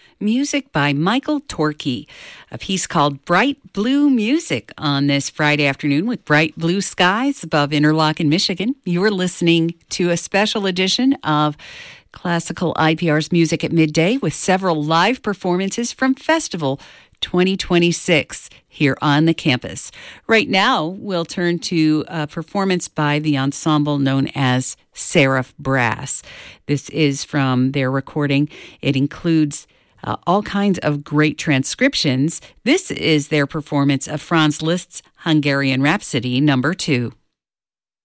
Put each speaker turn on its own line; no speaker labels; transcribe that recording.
Music by Michael Torkey, a piece called Bright Blue Music on this Friday afternoon with bright blue skies above Interlochen, Michigan. You're listening to a special edition of Classical IPR's Music at Midday with several live performances from Festival 2026 here on the campus. Right now, we'll turn to a performance by the ensemble known as Seraph Brass. This is from their recording. It includes all kinds of great transcriptions. This is their performance of Franz Liszt's Hungarian Rhapsody No. 2.